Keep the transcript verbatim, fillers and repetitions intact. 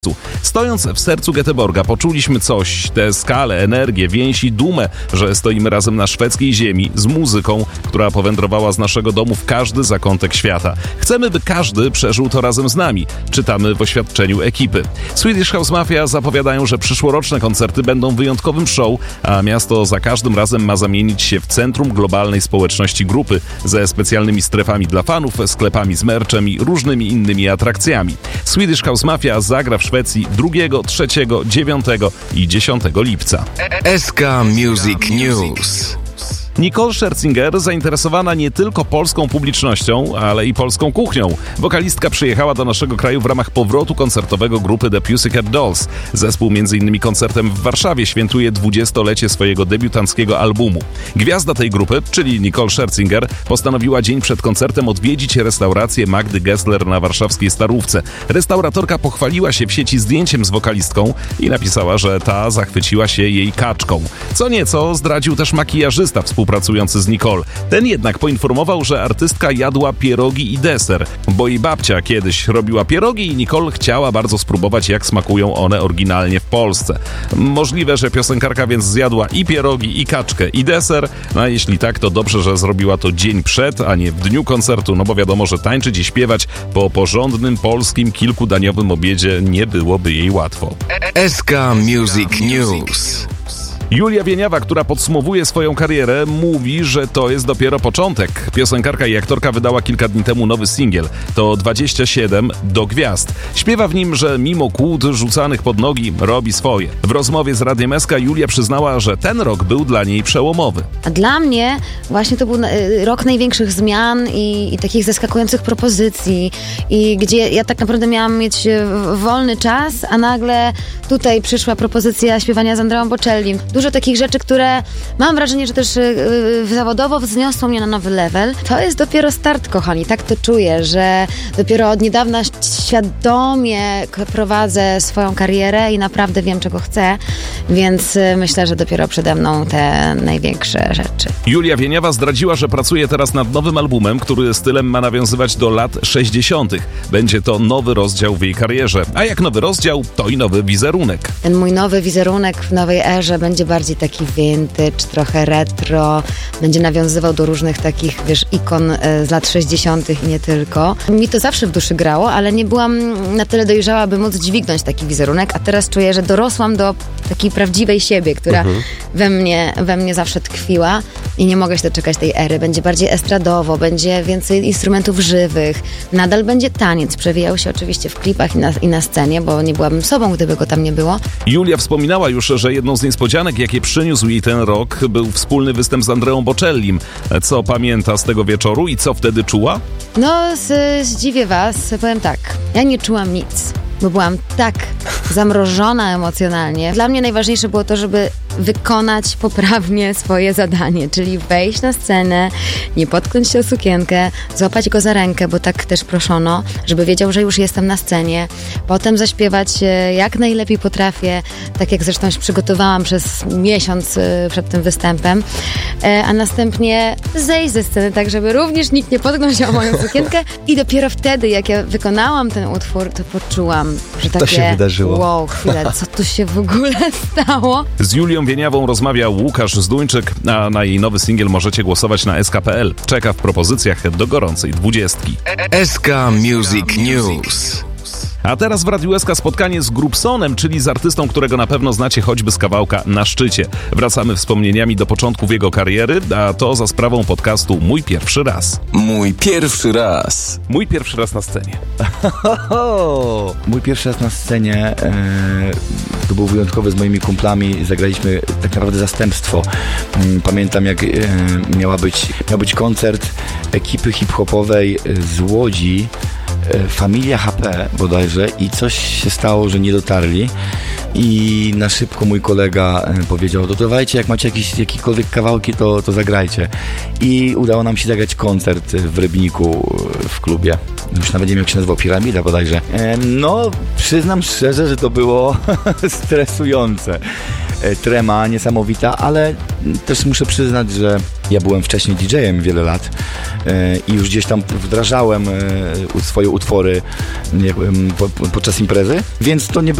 Stojąc w sercu Göteborga poczuliśmy coś, tę skalę, energię, więź i dumę, że stoimy razem na szwedzkiej ziemi z muzyką, która powędrowała z naszego domu w każdy zakątek świata. Chcemy, by każdy przeżył to razem z nami, czytamy w oświadczeniu ekipy. Swedish House Mafia zapowiadają, że przyszłoroczne koncerty będą wyjątkowym show, a miasto za każdym razem ma zamienić się w centrum globalnej społeczności grupy ze specjalnymi strefami dla fanów, sklepami z merchem i różnymi innymi atrakcjami. Swedish House Mafia zagra w Szwecji drugiego, trzeciego, dziewiątego i dziesiątego lipca. S K Music News. Nicole Scherzinger zainteresowana nie tylko polską publicznością, ale i polską kuchnią. Wokalistka przyjechała do naszego kraju w ramach powrotu koncertowego grupy The Pussycat Dolls. Zespół między innymi koncertem w Warszawie świętuje dwudziestolecie swojego debiutanckiego albumu. Gwiazda tej grupy, czyli Nicole Scherzinger, postanowiła dzień przed koncertem odwiedzić restaurację Magdy Gessler na warszawskiej Starówce. Restauratorka pochwaliła się w sieci zdjęciem z wokalistką i napisała, że ta zachwyciła się jej kaczką. Co nieco zdradził też makijażysta współpracujący z Nicole. Ten jednak poinformował, że artystka jadła pierogi i deser, bo jej babcia kiedyś robiła pierogi i Nicole chciała bardzo spróbować, jak smakują one oryginalnie w Polsce. Możliwe, że piosenkarka więc zjadła i pierogi, i kaczkę, i deser, no a jeśli tak, to dobrze, że zrobiła to dzień przed, a nie w dniu koncertu, no bo wiadomo, że tańczyć i śpiewać po porządnym polskim kilkudaniowym obiedzie nie byłoby jej łatwo. S K Music News. Julia Wieniawa, która podsumowuje swoją karierę, mówi, że to jest dopiero początek. Piosenkarka i aktorka wydała kilka dni temu nowy singiel. To dwadzieścia siedem do gwiazd. Śpiewa w nim, że mimo kłód rzucanych pod nogi robi swoje. W rozmowie z Radiem S K Julia przyznała, że ten rok był dla niej przełomowy. A dla mnie właśnie to był rok największych zmian i, i takich zaskakujących propozycji. I gdzie ja tak naprawdę miałam mieć wolny czas, a nagle tutaj przyszła propozycja śpiewania z Andreą Bocellim. Dużo takich rzeczy, które mam wrażenie, że też yy, zawodowo wzniosło mnie na nowy level. To jest dopiero start, kochani. Tak to czuję, że dopiero od niedawna świadomie prowadzę swoją karierę i naprawdę wiem, czego chcę, więc yy, myślę, że dopiero przede mną te największe rzeczy. Julia Wieniawa zdradziła, że pracuje teraz nad nowym albumem, który stylem ma nawiązywać do lat sześćdziesiątych. Będzie to nowy rozdział w jej karierze. A jak nowy rozdział, to i nowy wizerunek. Ten mój nowy wizerunek w nowej erze będzie bardziej taki vintage, trochę retro, będzie nawiązywał do różnych takich, wiesz, ikon z lat sześćdziesiątych i nie tylko. Mi to zawsze w duszy grało, ale nie byłam na tyle dojrzała, by móc dźwignąć taki wizerunek, a teraz czuję, że dorosłam do takiej prawdziwej siebie, która mhm. we mnie, we mnie zawsze tkwiła i nie mogę się doczekać tej ery. Będzie bardziej estradowo, będzie więcej instrumentów żywych, nadal będzie taniec, przewijał się oczywiście w klipach i na, i na scenie, bo nie byłabym sobą, gdyby go tam nie było. Julia wspominała już, że jedną z niespodzianek, jakie przyniósł jej ten rok, był wspólny występ z Andreą Bocellim. Co pamięta z tego wieczoru i co wtedy czuła? No, z, zdziwię was, powiem tak, ja nie czułam nic, bo byłam tak zamrożona emocjonalnie. Dla mnie najważniejsze było to, żeby wykonać poprawnie swoje zadanie, czyli wejść na scenę, nie potknąć się o sukienkę, złapać go za rękę, bo tak też proszono, żeby wiedział, że już jestem na scenie, potem zaśpiewać jak najlepiej potrafię, tak jak zresztą się przygotowałam przez miesiąc przed tym występem, a następnie zejść ze sceny, tak żeby również nikt nie potknął się o moją sukienkę i dopiero wtedy, jak ja wykonałam ten utwór, to poczułam, że takie, to się wydarzyło. Wow, chwilę, co tu się w ogóle stało? Z Julią Wieniawą rozmawiał Łukasz Zduńczyk, a na jej nowy singiel możecie głosować na S K kropka P L. Czeka w propozycjach do gorącej dwudziestki. S K Music News. A teraz w Radiu S K spotkanie z Grupsonem, czyli z artystą, którego na pewno znacie choćby z kawałka Na szczycie. Wracamy wspomnieniami do początków jego kariery, a to za sprawą podcastu Mój pierwszy raz. Mój pierwszy raz. Mój pierwszy raz na scenie. Mój pierwszy raz na scenie e, to był wyjątkowy z moimi kumplami. Zagraliśmy tak naprawdę zastępstwo. Pamiętam, jak e, miała być, miał być koncert ekipy hip-hopowej z Łodzi, Familia H P bodajże, i coś się stało, że nie dotarli i na szybko mój kolega powiedział: to dawajcie, jak macie jakieś, jakiekolwiek kawałki, to, to zagrajcie. I udało nam się zagrać koncert w Rybniku w klubie. Już nawet nie wiem, jak się nazywał, Piramida bodajże. No, przyznam szczerze, że to było stresujące. e, trema niesamowita, ale też muszę przyznać, że ja byłem wcześniej D J-em wiele lat e, i już gdzieś tam wdrażałem e, swoje utwory nie, po, po, podczas imprezy, więc to nie było